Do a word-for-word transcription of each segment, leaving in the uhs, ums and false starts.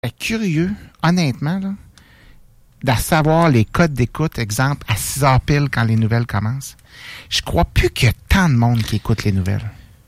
Curieux, honnêtement, là, de savoir les codes d'écoute, exemple, à six heures pile quand les nouvelles commencent. Je crois plus qu'il y a tant de monde qui écoute les nouvelles.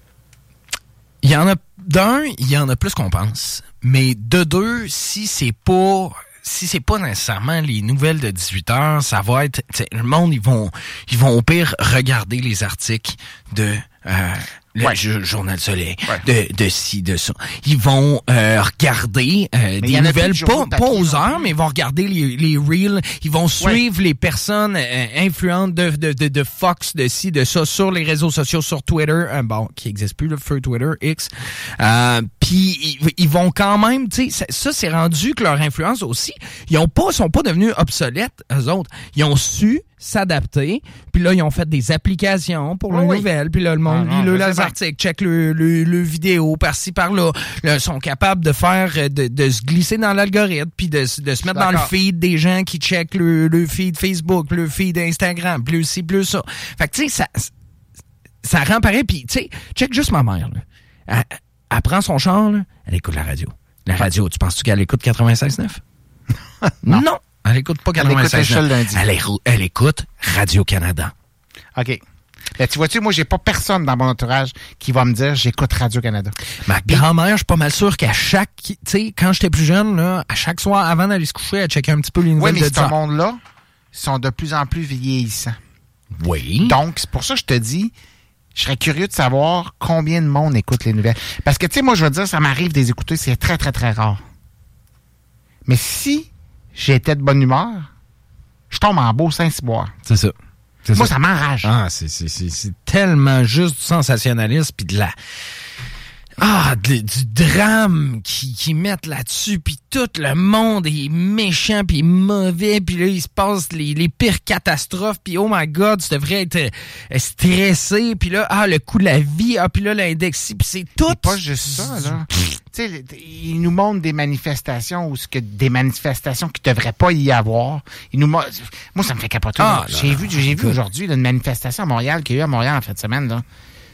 Il y en a, d'un, il y en a plus qu'on pense. Mais de deux, si c'est pas... Si c'est pas nécessairement les nouvelles de dix-huit heures, ça va être... Le monde, ils vont ils vont au pire regarder les articles de euh, le ouais. Journal Soleil, ouais. de, de ci, de ça. Ils vont euh, regarder euh, des nouvelles, pas, pas aux heures, mais ils vont regarder les, les reels. Ils vont suivre ouais. les personnes euh, influentes de, de, de, de Fox, de ci, de ça, sur les réseaux sociaux, sur Twitter, euh, bon, qui n'existe plus, le feu Twitter, X. Euh, Puis ils, ils vont quand même, tu sais, ça, ça c'est rendu que leur influence aussi, ils ont pas, sont pas devenus obsolètes, eux autres. Ils ont su s'adapter, puis là, ils ont fait des applications pour les oui. nouvelles, puis là, le monde ah, lit le, les articles, check le, le, le vidéo, par-ci, par-là. Là, ils sont capables de faire, de, de se glisser dans l'algorithme, puis de, de se mettre D'accord. dans le feed des gens qui checkent le, le feed Facebook, le feed Instagram, plus ci, plus ça. Fait que, tu sais, ça, ça rend pareil, puis tu sais, check juste ma mère, là. Elle, elle prend son char, là, elle écoute la radio. La radio, tu penses-tu qu'elle écoute quatre-vingt-seize neuf? non. non. Elle écoute pas quatre-vingt-seize neuf. Elle, elle, elle écoute Radio-Canada. OK. Là, tu vois-tu, moi, j'ai pas personne dans mon entourage qui va me dire j'écoute Radio-Canada. Ma grand-mère, je suis pas mal sûr qu'à chaque... Tu sais, quand j'étais plus jeune, là, à chaque soir, avant d'aller se coucher, elle checkait un petit peu les nouvelles oui, mais de ce monde-là sont de plus en plus vieillissants. Oui. Donc, c'est pour ça que je te dis... Je serais curieux de savoir combien de monde écoute les nouvelles. Parce que, tu sais, moi, je veux dire, ça m'arrive de les écouter, c'est très, très, très rare. Mais si j'étais de bonne humeur, je tombe en beau Saint-Cyboire. C'est ça. C'est moi, ça, ça m'enrage. Ah, c'est, c'est, c'est, c'est tellement juste du sensationnalisme puis de la... Ah, de, du drame qui, qui mettent là-dessus, puis tout le monde est méchant, puis mauvais, puis là, il se passe les, les pires catastrophes, puis oh my God, tu devrais être euh, stressé, puis là, ah, le coût de la vie, ah, puis là, l'index, puis c'est tout. C'est pas juste ça, là. Tu sais, ils nous montrent des manifestations ou ce que des manifestations qui devraient pas y avoir. Ils nous mo- Moi, ça me fait capoter. Ah, là, j'ai là, vu, j'ai vu aujourd'hui là, une manifestation à Montréal qu'il y a eu à Montréal en fin de semaine, là.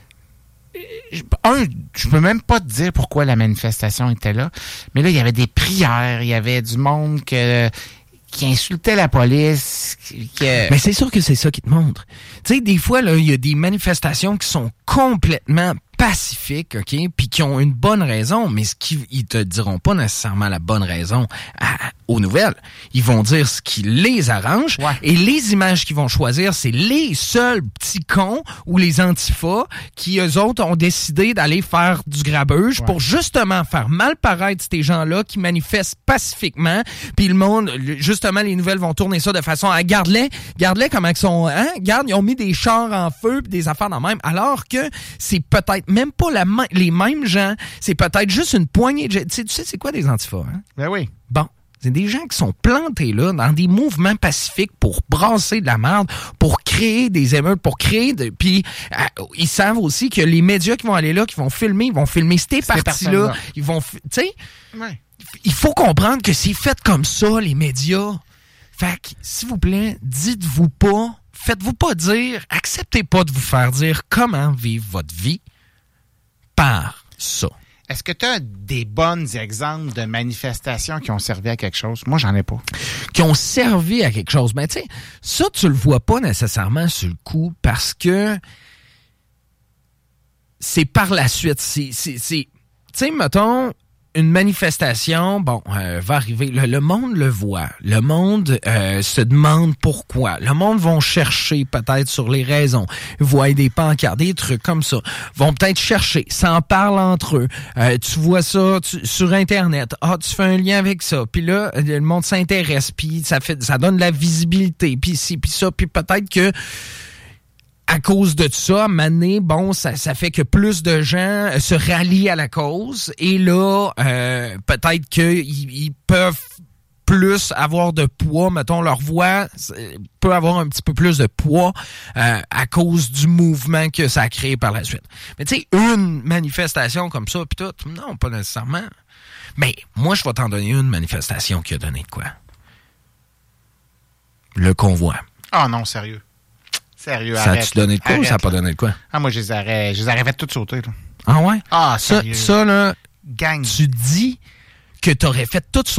Un, je peux même pas te dire pourquoi la manifestation était là, mais là, il y avait des prières, il y avait du monde que, qui insultait la police. Que... Mais c'est sûr que c'est ça qui te montre. Tu sais, des fois, là, il y a des manifestations qui sont complètement pacifiques, OK, puis qui ont une bonne raison, mais ce qui, ils te diront pas nécessairement la bonne raison à, aux nouvelles. Ils vont dire ce qui les arrange, ouais. et les images qu'ils vont choisir, c'est les seuls petits cons ou les antifas qui, eux autres, ont décidé d'aller faire du grabuge ouais. pour justement faire mal paraître ces gens-là qui manifestent pacifiquement, puis le monde, justement, les nouvelles vont tourner ça de façon à garde-les, garde-les comme ils sont, hein, garde, ils ont mis des chars en feu pis des affaires dans le même, alors que c'est peut-être même pas la ma- les mêmes gens, c'est peut-être juste une poignée de gens. Tu sais, tu sais c'est quoi des antifas, hein? Ben oui. Bon. C'est des gens qui sont plantés là dans des mouvements pacifiques pour brasser de la merde, pour créer des émeutes, pour créer de... Puis euh, ils savent aussi que les médias qui vont aller là, qui vont filmer, ils vont filmer ces parties-là. Ils vont... Tu sais, ouais. Il faut comprendre que c'est fait comme ça, les médias. Fait que, s'il vous plaît, dites-vous pas, faites-vous pas dire, acceptez pas de vous faire dire comment vivre votre vie par ça. Est-ce que tu as des bons exemples de manifestations qui ont servi à quelque chose? Moi, j'en ai pas. Qui ont servi à quelque chose. Mais tu sais, ça, tu le vois pas nécessairement sur le coup parce que c'est par la suite. C'est, c'est, c'est, tu sais, mettons, une manifestation, bon, euh, va arriver. Le, le monde le voit. Le monde euh, se demande pourquoi. Le monde vont chercher peut-être sur les raisons. Ils voient des pancartes, des trucs comme ça. Vont peut-être chercher. S'en parlent entre eux. Euh, tu vois ça tu, sur Internet. Ah, tu fais un lien avec ça. Puis là, le monde s'intéresse. Puis ça fait, ça donne de la visibilité. Puis ci, puis ça. Puis peut-être que à cause de ça, à un moment donné, bon, ça, ça fait que plus de gens se rallient à la cause. Et là, euh, peut-être qu'ils ils peuvent plus avoir de poids. Mettons, leur voix peut avoir un petit peu plus de poids euh, à cause du mouvement que ça a créé par la suite. Mais tu sais, une manifestation comme ça, puis tout, non, pas nécessairement. Mais moi, je vais t'en donner une manifestation qui a donné de quoi. Le convoi. Ah non, sérieux. Sérieux, ça arrête. Ça a-tu donné de quoi arrête, ou ça n'a pas donné de quoi? Ah, moi, je les aurais, je les aurais fait toutes sauter, là. Ah ouais? Ah, ça, sérieux. ça, là, gang. Tu dis que t'aurais fait tout